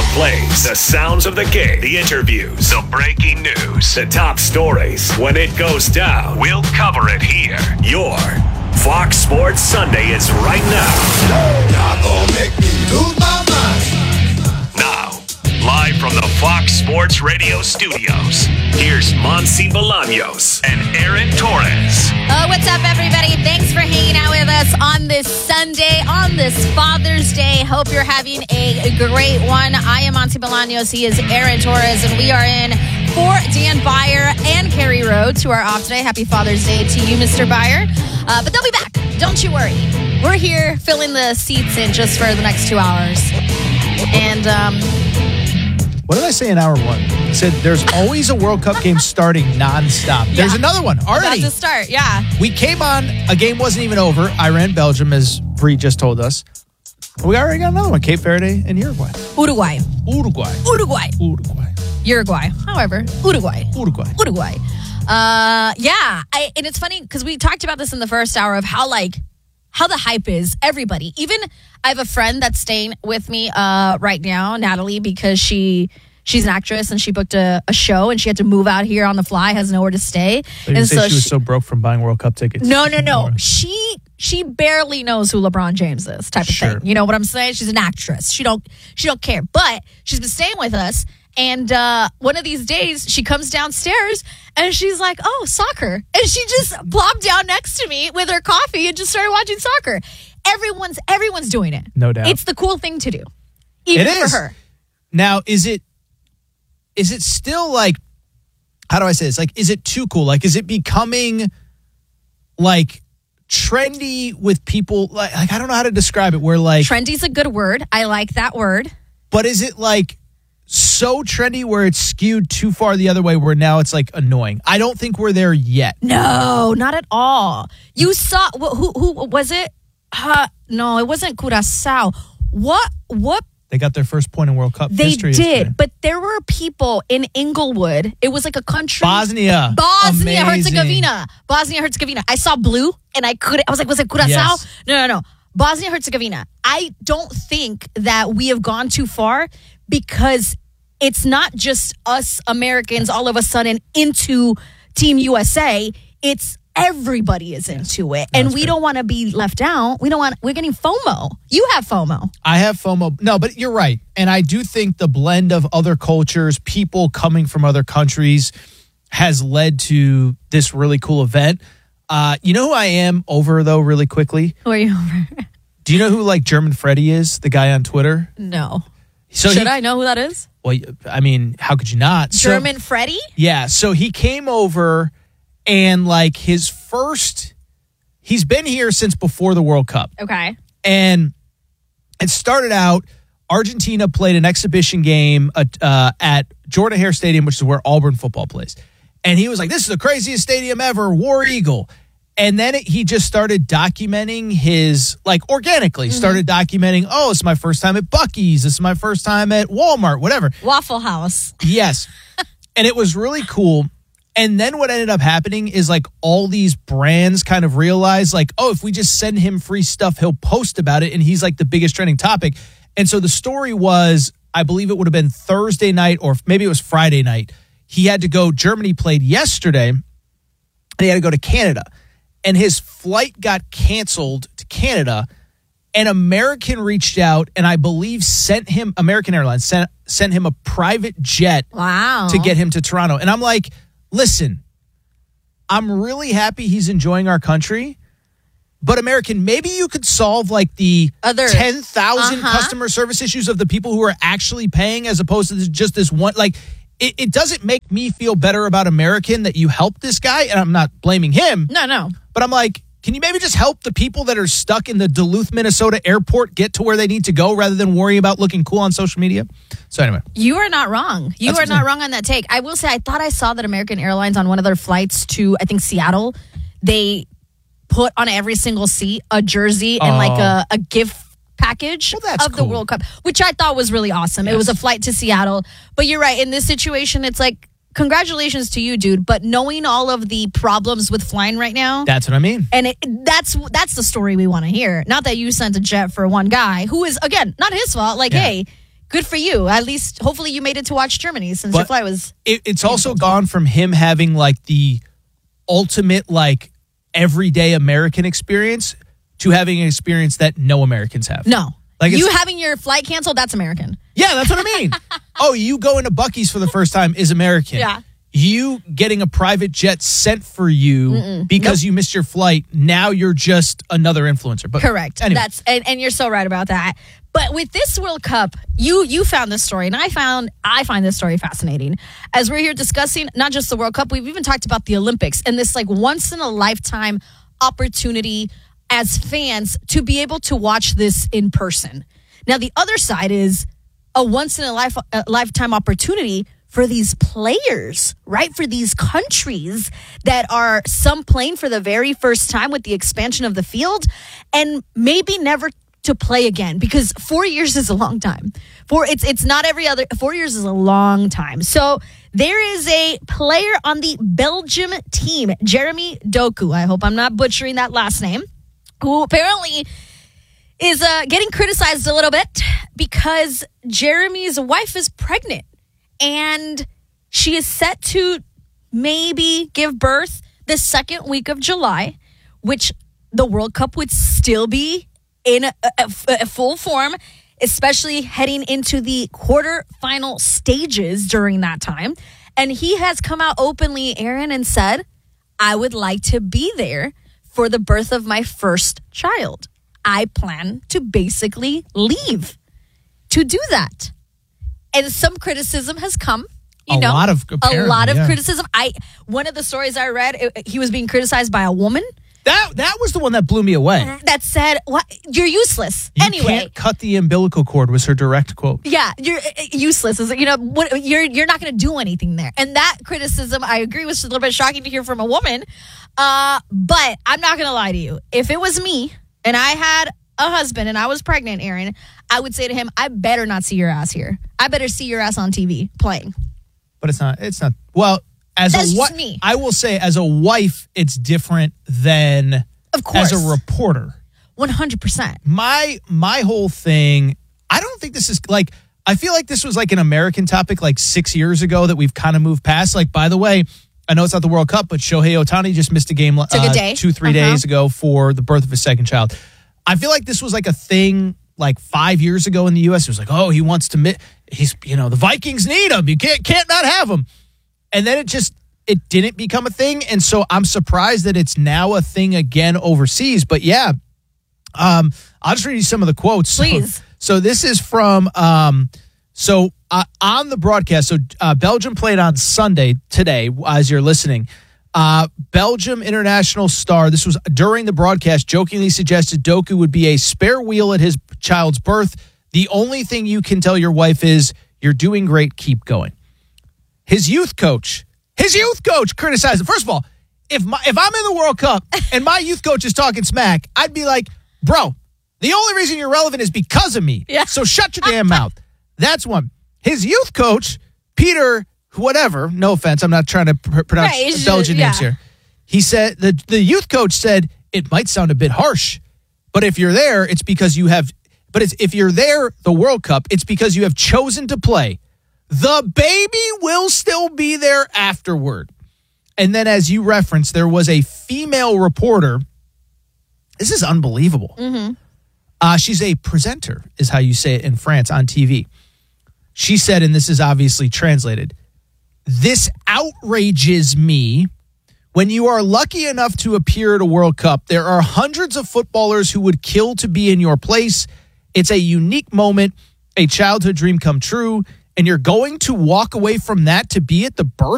The plays, the sounds of the game, the interviews, the breaking news, the top stories. When it goes down, we'll cover it here. Your Fox Sports Sunday is right now. Y'all gonna make me lose my mind. Now, live from the Fox Sports Radio studios, here's Monty Bolaños and Aaron Torres. Oh, what's up, everybody? Thanks for hanging out with us on this Sunday, on this Father's Day. Hope you're having a great one. I am Monty Bolaños. He is Aaron Torres, and we are in for Dan Byer and Carrie Rhodes, who are off today. Happy Father's Day to you, Mr. Byer. But they'll be back. Don't you worry. We're here filling the seats in just for the next 2 hours. And, what did I say in hour one? I said there's always a World Cup game starting nonstop. Yeah. There's another one already. About to start, yeah. We came on, a game wasn't even over. Iran, Belgium, as Bree just told us. We already got another one, Cape Verde and Uruguay. Uruguay. Uruguay. However, Uruguay. Yeah. And it's funny because we talked about this in the first hour of how the hype is. Everybody. Even I have a friend that's staying with me right now, Natalie, because she's an actress and she booked a show and she had to move out here on the fly, has nowhere to stay. And so she was so broke from buying World Cup tickets. No. She barely knows who LeBron James is, type of thing. You know what I'm saying? She's an actress. She don't care. But she's been staying with us. And one of these days, she comes downstairs and she's like, "Oh, soccer!" And she just plopped down next to me with her coffee and just started watching soccer. Everyone's doing it. No doubt, it's the cool thing to do, even for her. Now, is it still like? How do I say this? Like, is it too cool? Like, is it becoming like trendy with people? Like I don't know how to describe it. Where like trendy's a good word. I like that word. But is it like so trendy where it's skewed too far the other way where now it's like annoying? I don't think we're there yet. No, not at all. You saw who was it? No, it wasn't Curaçao. What? They got their first point in World Cup history. They did, but there were people in Inglewood. It was like a country. Bosnia Herzegovina. I saw blue and I was like, was it Curaçao? Yes. No. Bosnia Herzegovina. I don't think that we have gone too far because it's not just us Americans all of a sudden into Team USA. It's everybody is into it. And we don't want to be left out. We're getting FOMO. You have FOMO. I have FOMO. No, but you're right. And I do think the blend of other cultures, people coming from other countries has led to this really cool event. You know who I am over, though, really quickly? Who are you over? Do you know who, like, German Freddy is, the guy on Twitter? No. So Should I know who that is? Well, I mean, how could you not? German Freddy? Yeah, so he came over and, like, he's been here since before the World Cup. Okay. And it started out, Argentina played an exhibition game at Jordan Hare Stadium, which is where Auburn football plays. And he was like, "This is the craziest stadium ever, War Eagle." And then he just started documenting his, like, organically started documenting, "Oh, it's my first time at Buc-ee's. This is my first time at Walmart," whatever. Waffle House. Yes. And it was really cool. And then what ended up happening is, like, all these brands kind of realized, like, oh, if we just send him free stuff, he'll post about it. And he's, like, the biggest trending topic. And so the story was, I believe it would have been Thursday night or maybe it was Friday night. He had to go, Germany played yesterday, and he had to go to Canada. And his flight got canceled to Canada. And American reached out and I believe American Airlines sent him a private jet to get him to Toronto. And I'm like, listen, I'm really happy he's enjoying our country. But American, maybe you could solve like the other 10,000 customer service issues of the people who are actually paying as opposed to just this one. Like, it doesn't make me feel better about American that you helped this guy. And I'm not blaming him. No. But I'm like, can you maybe just help the people that are stuck in the Duluth, Minnesota airport get to where they need to go rather than worry about looking cool on social media? So anyway. You are not wrong. You are not wrong on that take. I will say, I thought I saw that American Airlines on one of their flights to, I think, Seattle, they put on every single seat a jersey and like a gift package of the World Cup, which I thought was really awesome. Yes. It was a flight to Seattle. But you're right. In this situation, it's like, congratulations to you, dude. But knowing all of the problems with flying right now. That's what I mean. And that's the story we want to hear. Not that you sent a jet for one guy who is, again, not his fault. Like, hey, good for you. At least, hopefully, you made it to watch Germany since your flight was. It's also gone from him having like the ultimate like everyday American experience to having an experience that no Americans have. No. Like you having your flight canceled, that's American. Yeah, that's what I mean. Oh, you going to Buc-ee's for the first time is American. Yeah. You getting a private jet sent for you because you missed your flight, now you're just another influencer. But correct. Anyway. And you're so right about that. But with this World Cup, you found this story, and I find this story fascinating. As we're here discussing not just the World Cup, we've even talked about the Olympics and this like once in a lifetime opportunity as fans to be able to watch this in person. Now, the other side is a once in a lifetime opportunity for these players, right? For these countries that are some playing for the very first time with the expansion of the field and maybe never to play again, because 4 years is a long time. It's not every other. 4 years is a long time. So there is a player on the Belgium team, Jeremy Doku. I hope I'm not butchering that last name, who apparently is getting criticized a little bit because Jeremy's wife is pregnant. And she is set to maybe give birth the second week of July, which the World Cup would still be in a full form, especially heading into the quarterfinal stages during that time. And he has come out openly, Aaron, and said, I would like to be there for the birth of my first child. I plan to basically leave to do that. And some criticism has come. A lot of criticism. One of the stories I read, he was being criticized by a woman. That was the one that blew me away. That said, "What? You're useless." You anyway, can't cut the umbilical cord was her direct quote. Yeah, you're useless. You're not going to do anything there. And that criticism, I agree, was a little bit shocking to hear from a woman. But I'm not going to lie to you. If it was me and I had a husband and I was pregnant, Aaron, I would say to him, I better not see your ass here. I better see your ass on TV playing. But it's not. Well, That's just me. I will say, as a wife, it's different than of course. As a reporter. 100%. My whole thing, I don't think this is like, I feel like this was like an American topic like 6 years ago that we've kind of moved past. Like, by the way, I know it's not the World Cup, but Shohei Ohtani just missed a game 2-3 days ago for the birth of his second child. I feel like this was like a thing like 5 years ago in the U.S. It was like, oh, he wants to, the Vikings need him. You can't not have him. And then it didn't become a thing. And so I'm surprised that it's now a thing again overseas. But yeah, I'll just read you some of the quotes. Please. So this is from, on the broadcast. So Belgium played on Sunday today as you're listening. Belgium international star, this was during the broadcast, jokingly suggested Doku would be a spare wheel at his child's birth. The only thing you can tell your wife is, you're doing great, keep going. His youth coach criticized him. First of all, if I'm in the World Cup and my youth coach is talking smack, I'd be like, bro, the only reason you're relevant is because of me. Yeah. So shut your damn mouth. That's one. His youth coach, Peter, whatever, no offense, I'm not trying to pronounce Belgian names here. He said, the youth coach said, it might sound a bit harsh, but if you're there, it's because you have, if you're there, the World Cup, it's because you have chosen to play. The baby will still be there afterward. And then, as you referenced, there was a female reporter. This is unbelievable. Mm-hmm. She's a presenter, is how you say it in France on TV. She said, and this is obviously translated, "This outrages me. When you are lucky enough to appear at a World Cup, there are hundreds of footballers who would kill to be in your place. It's a unique moment, a childhood dream come true, and you're going to walk away from that to be at the birth